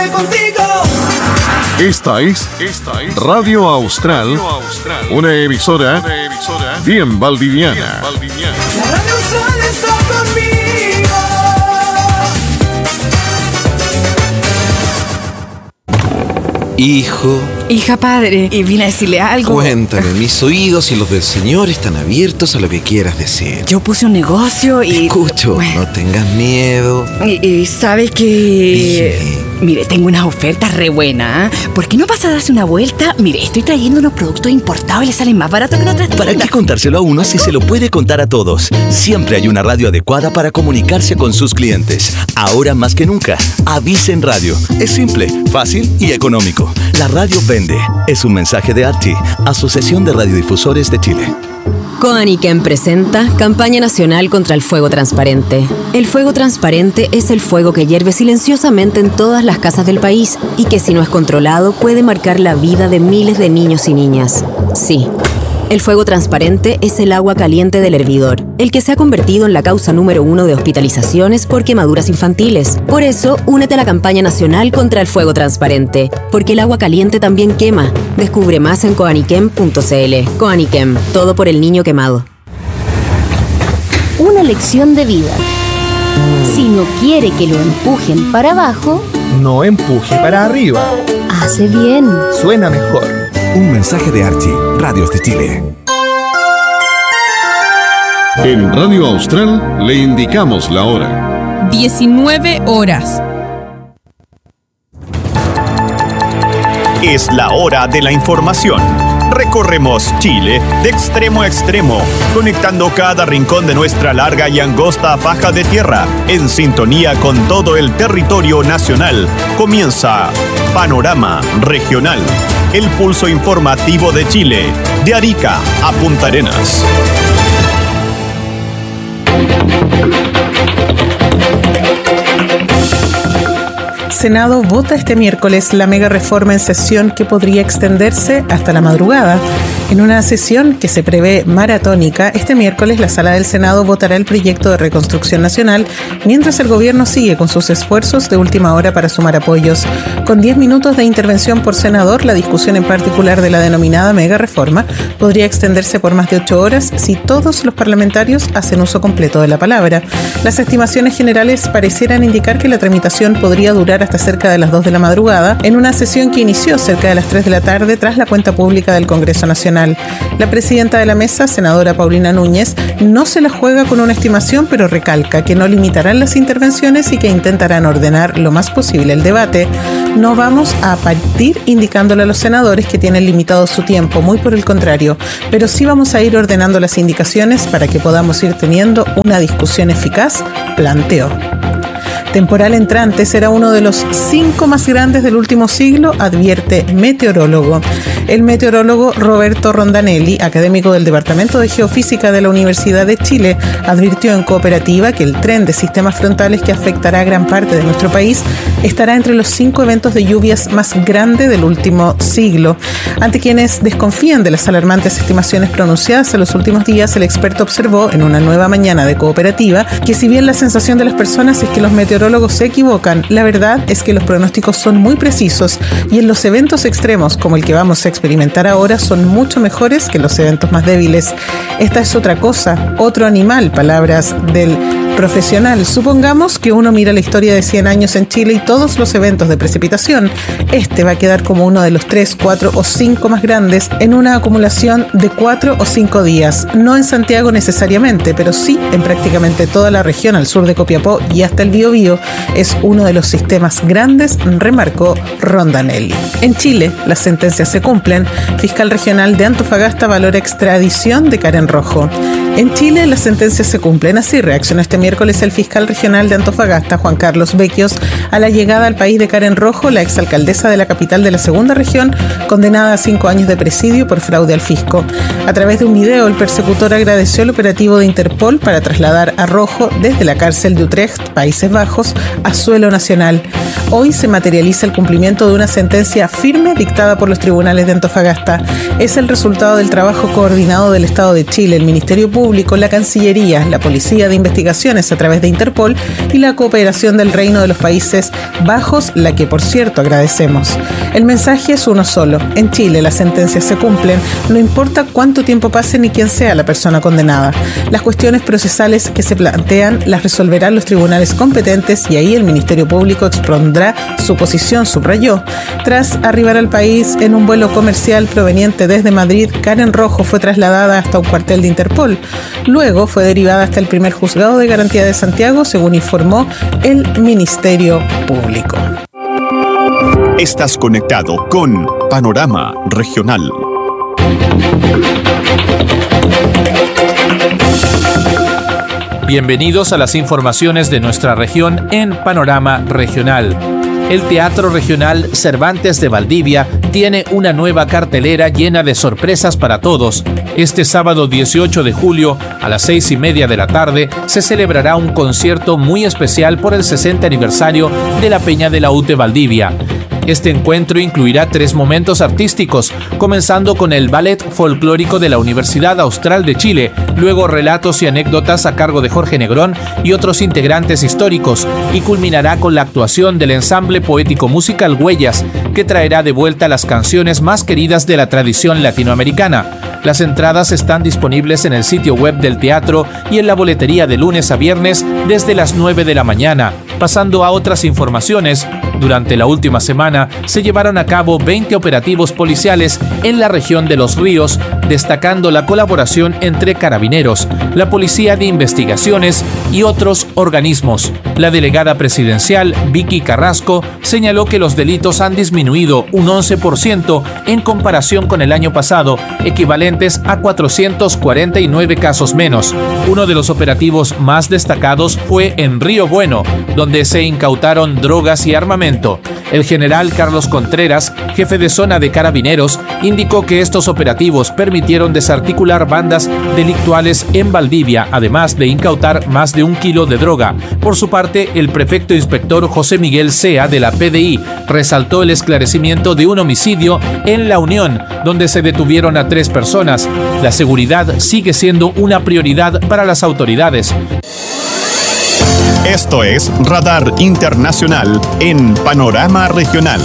contigo. Esta es Radio Austral, una emisora bien valdiviana. La Radio Austral está conmigo. Hijo. Hija, padre, y vine a decirle algo. Cuéntame, mis oídos y los del Señor están abiertos a lo que quieras decir. Yo puse un negocio y... Te escucho, bueno, no tengas miedo. Y sabes que... Dime. Mire, tengo unas ofertas re buenas. ¿Por qué no vas a darse una vuelta? Mire, estoy trayendo unos productos importados y les salen más baratos que en otras ¿Para tiendas. qué contárselo a uno si se lo puede contar a todos? Siempre hay una radio adecuada para comunicarse con sus clientes. Ahora más que nunca, Avisen Radio. Es simple, fácil y económico. La radio vende. Es un mensaje de ARTI, Asociación de Radiodifusores de Chile. Coaniquem presenta Campaña Nacional contra el Fuego Transparente. El fuego transparente es el fuego que hierve silenciosamente en todas las casas del país y que, si no es controlado, puede marcar la vida de miles de niños y niñas. Sí. El fuego transparente es el agua caliente del hervidor, el que se ha convertido en la causa número 1 de hospitalizaciones por quemaduras infantiles. Por eso, únete a la campaña nacional contra el fuego transparente, porque el agua caliente también quema. Descubre más en coaniquem.cl. Coaniquem, todo por el niño quemado. Una lección de vida. Si no quiere que lo empujen para abajo, no empuje para arriba. Hace bien. Suena mejor. Un mensaje de Archie, Radios de Chile. En Radio Austral le indicamos la hora. 19 horas. Es la hora de la información. Recorremos Chile de extremo a extremo, conectando cada rincón de nuestra larga y angosta faja de tierra, en sintonía con todo el territorio nacional. Comienza Panorama Regional, el pulso informativo de Chile, de Arica a Punta Arenas. Senado vota este miércoles la mega reforma en sesión que podría extenderse hasta la madrugada. En una sesión que se prevé maratónica, este miércoles la Sala del Senado votará el proyecto de reconstrucción nacional, mientras el gobierno sigue con sus esfuerzos de última hora para sumar apoyos. Con 10 minutos de intervención por senador, la discusión en particular de la denominada mega reforma podría extenderse por más de 8 horas si todos los parlamentarios hacen uso completo de la palabra. Las estimaciones generales parecieran indicar que la tramitación podría durar hasta cerca de las 2 de la madrugada, en una sesión que inició cerca de las 3 de la tarde tras la cuenta pública del Congreso Nacional. La presidenta de la mesa, senadora Paulina Núñez, no se la juega con una estimación, pero recalca que no limitarán las intervenciones y que intentarán ordenar lo más posible el debate. No vamos a partir indicándole a los senadores que tienen limitado su tiempo, muy por el contrario, pero sí vamos a ir ordenando las indicaciones para que podamos ir teniendo una discusión eficaz, planteó. Temporal entrante será uno de los 5 más grandes del último siglo, advierte meteorólogo. El meteorólogo Roberto Rondanelli, académico del Departamento de Geofísica de la Universidad de Chile, advirtió en Cooperativa que el tren de sistemas frontales que afectará a gran parte de nuestro país estará entre los 5 eventos de lluvias más grandes del último siglo. Ante quienes desconfían de las alarmantes estimaciones pronunciadas en los últimos días, el experto observó en una nueva mañana de Cooperativa que, si bien la sensación de las personas es que los meteorólogos se equivocan, la verdad es que los pronósticos son muy precisos y en los eventos extremos como el que vamos a experimentar ahora son mucho mejores que los eventos más débiles. Esta es otra cosa, otro animal, palabras del profesional. Supongamos que uno mira la historia de 100 años en Chile y todos los eventos de precipitación. Este va a quedar como uno de los 3, 4 o 5 más grandes en una acumulación de 4 o 5 días. No en Santiago necesariamente, pero sí en prácticamente toda la región al sur de Copiapó y hasta el Biobío. Es uno de los sistemas grandes, remarcó Rondanelli. En Chile, las sentencias se cumplen. Fiscal regional de Antofagasta valora extradición de Karen Rojo. En Chile, las sentencias se cumplen. Así reaccionó este miércoles el fiscal regional de Antofagasta, Juan Carlos Becchios, a la llegada al país de Karen Rojo, la exalcaldesa de la capital de la segunda región, condenada a 5 años de presidio por fraude al fisco. A través de un video, el persecutor agradeció el operativo de Interpol para trasladar a Rojo desde la cárcel de Utrecht, Países Bajos, a suelo nacional. Hoy se materializa el cumplimiento de una sentencia firme dictada por los tribunales de Antofagasta. Es el resultado del trabajo coordinado del Estado de Chile, el Ministerio Público Público, la Cancillería, la Policía de Investigaciones a través de Interpol y la cooperación del Reino de los Países Bajos, la que por cierto agradecemos. El mensaje es uno solo: en Chile las sentencias se cumplen, no importa cuánto tiempo pase ni quién sea la persona condenada. Las cuestiones procesales que se plantean las resolverán los tribunales competentes y ahí el Ministerio Público expondrá su posición, subrayó. Tras arribar al país en un vuelo comercial proveniente desde Madrid, Karen Rojo fue trasladada hasta un cuartel de Interpol. Luego fue derivada hasta el primer juzgado de garantía de Santiago, según informó el Ministerio Público. Estás conectado con Panorama Regional. Bienvenidos a las informaciones de nuestra región en Panorama Regional. El Teatro Regional Cervantes de Valdivia tiene una nueva cartelera llena de sorpresas para todos. Este sábado 18 de julio a las 6:30 de la tarde se celebrará un concierto muy especial por el 60 aniversario de la Peña de la UTE Valdivia. Este encuentro incluirá 3 momentos artísticos, comenzando con el Ballet Folclórico de la Universidad Austral de Chile, luego relatos y anécdotas a cargo de Jorge Negrón y otros integrantes históricos, y culminará con la actuación del ensamble poético musical Huellas, que traerá de vuelta las canciones más queridas de la tradición latinoamericana. Las entradas están disponibles en el sitio web del teatro y en la boletería de lunes a viernes desde las 9 de la mañana. Pasando a otras informaciones, durante la última semana se llevaron a cabo 20 operativos policiales en la región de Los Ríos, destacando la colaboración entre Carabineros, la Policía de Investigaciones y otros organismos. La delegada presidencial, Vicky Carrasco, señaló que los delitos han disminuido un 11% en comparación con el año pasado, equivalentes a 449 casos menos. Uno de los operativos más destacados fue en Río Bueno, donde se incautaron drogas y armamento. El general Carlos Contreras, jefe de zona de Carabineros, indicó que estos operativos permitieron desarticular bandas delictuales en Valdivia, además de incautar más de 1 kilo de droga. Por su parte, el prefecto inspector José Miguel Sea de la PDI resaltó el esclarecimiento de un homicidio en La Unión, donde se detuvieron a 3 personas. La seguridad sigue siendo una prioridad para las autoridades. Esto es Radar Internacional en Panorama Regional.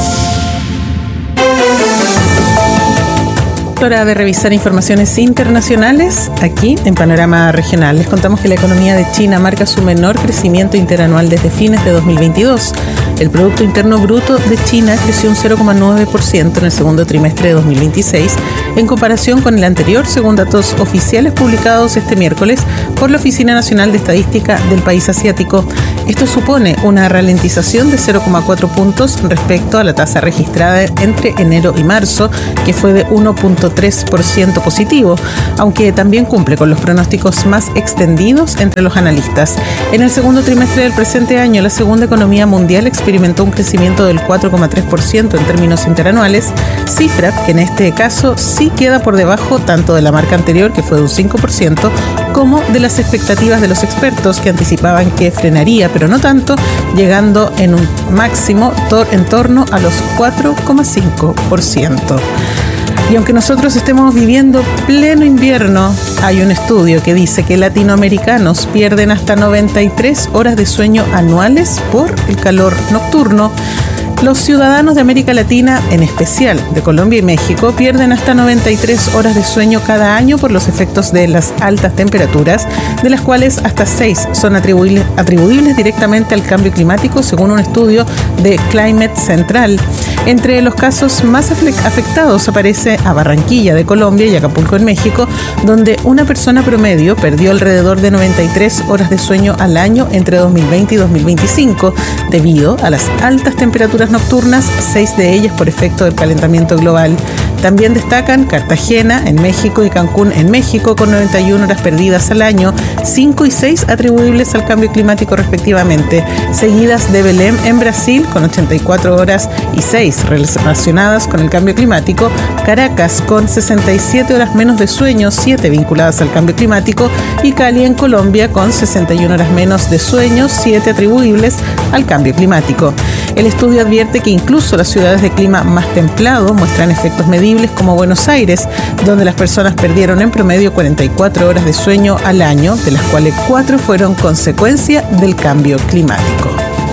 Hora de revisar informaciones internacionales aquí en Panorama Regional. Les contamos que la economía de China marca su menor crecimiento interanual desde fines de 2022. El Producto Interno Bruto de China creció un 0,9% en el segundo trimestre de 2026 en comparación con el anterior, según datos oficiales publicados este miércoles por la Oficina Nacional de Estadística del país asiático. Esto supone una ralentización de 0,4 puntos respecto a la tasa registrada entre enero y marzo, que fue de 1,3% positivo, aunque también cumple con los pronósticos más extendidos entre los analistas. En el segundo trimestre del presente año, la segunda economía mundial experimentó un crecimiento del 4,3% en términos interanuales, cifra que en este caso sí queda por debajo tanto de la marca anterior, que fue de un 5%, como de las expectativas de los expertos, que anticipaban que frenaría, pero no tanto, llegando en un máximo en torno a los 4,5%. Y aunque nosotros estemos viviendo pleno invierno, hay un estudio que dice que latinoamericanos pierden hasta 93 horas de sueño anuales por el calor nocturno. Los ciudadanos de América Latina, en especial de Colombia y México, pierden hasta 93 horas de sueño cada año por los efectos de las altas temperaturas, de las cuales hasta 6 son atribuibles directamente al cambio climático, según un estudio de Climate Central. Entre los casos más afectados aparece a Barranquilla de Colombia y Acapulco en México, donde una persona promedio perdió alrededor de 93 horas de sueño al año entre 2020 y 2025, debido a las altas temperaturas nocturnas, 6 de ellas por efecto del calentamiento global. También destacan Cartagena en México y Cancún en México, con 91 horas perdidas al año, 5 y 6 atribuibles al cambio climático respectivamente, seguidas de Belém en Brasil con 84 horas y 6 relacionadas con el cambio climático, Caracas con 67 horas menos de sueño, 7 vinculadas al cambio climático, y Cali en Colombia con 61 horas menos de sueño, 7 atribuibles al cambio climático. El estudio advierte que incluso las ciudades de clima más templado muestran efectos medibles increíbles como Buenos Aires, donde las personas perdieron en promedio 44 horas de sueño al año, de las cuales 4 fueron consecuencia del cambio climático.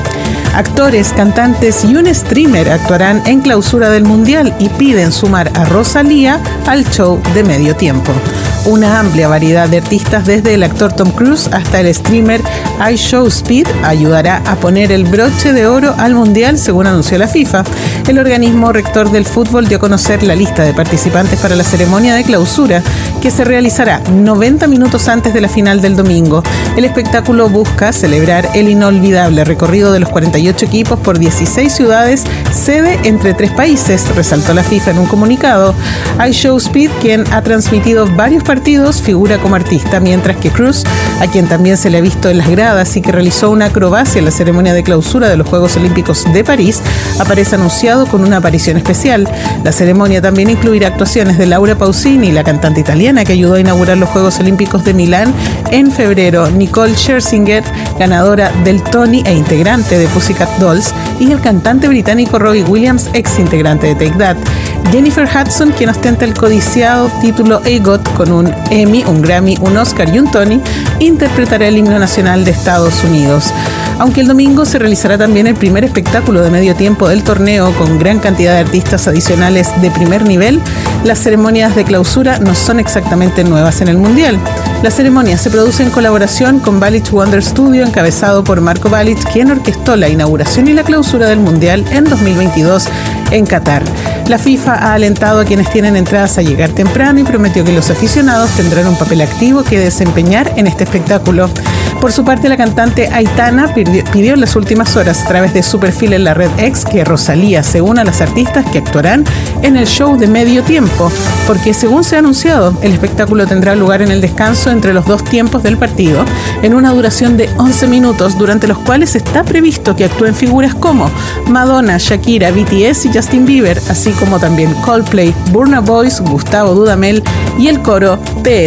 Actores, cantantes y un streamer actuarán en clausura del Mundial y piden sumar a Rosalía al show de medio tiempo. Una amplia variedad de artistas, desde el actor Tom Cruise hasta el streamer iShowSpeed, ayudará a poner el broche de oro al Mundial, según anunció la FIFA. El organismo rector del fútbol dio a conocer la lista de participantes para la ceremonia de clausura, que se realizará 90 minutos antes de la final del domingo. El espectáculo busca celebrar el inolvidable recorrido de los 48 equipos por 16 ciudades, sede entre 3 países, resaltó la FIFA en un comunicado. iShowSpeed, quien ha transmitido varios partidos, figura como artista, mientras que Cruz, a quien también se le ha visto en las gradas y que realizó una acrobacia en la ceremonia de clausura de los Juegos Olímpicos de París, aparece anunciado con una aparición especial. La ceremonia también incluirá actuaciones de Laura Pausini, la cantante italiana que ayudó a inaugurar los Juegos Olímpicos de Milán en febrero, Nicole Scherzinger, ganadora del Tony e integrante de Pussycat Dolls, y el cantante británico Robbie Williams, ex integrante de Take That. Jennifer Hudson, quien ostenta el codiciado título EGOT con un Emmy, un Grammy, un Oscar y un Tony, interpretará el himno nacional de Estados Unidos. Aunque el domingo se realizará también el primer espectáculo de medio tiempo del torneo con gran cantidad de artistas adicionales de primer nivel, las ceremonias de clausura no son exactamente nuevas en el Mundial. La ceremonia se produce en colaboración con Balich Wonder Studio, encabezado por Marco Balich, quien orquestó la inauguración y la clausura del Mundial en 2022 en Qatar. La FIFA ha alentado a quienes tienen entradas a llegar temprano y prometió que los aficionados tendrán un papel activo que desempeñar en este espectáculo. Por su parte, la cantante Aitana pidió en las últimas horas, a través de su perfil en la red X, que Rosalía se una a las artistas que actuarán en el show de medio tiempo, porque según se ha anunciado, el espectáculo tendrá lugar en el descanso entre los 2 tiempos del partido, en una duración de 11 minutos, durante los cuales está previsto que actúen figuras como Madonna, Shakira, BTS y Justin Bieber, así como también Coldplay, Burna Boy, Gustavo Dudamel y el coro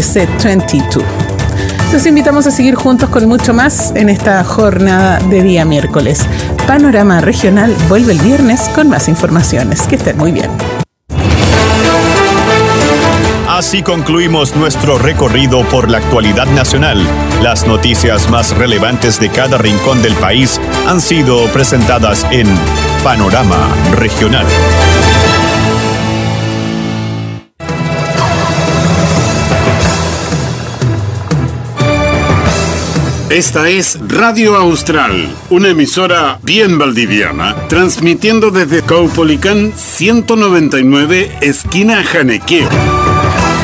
PS22. Los invitamos a seguir juntos con mucho más en esta jornada de día miércoles. Panorama Regional vuelve el viernes con más informaciones. Que estén muy bien. Así concluimos nuestro recorrido por la actualidad nacional. Las noticias más relevantes de cada rincón del país han sido presentadas en Panorama Regional. Esta es Radio Austral, una emisora bien valdiviana, transmitiendo desde Caupolicán 199, esquina Janequeo.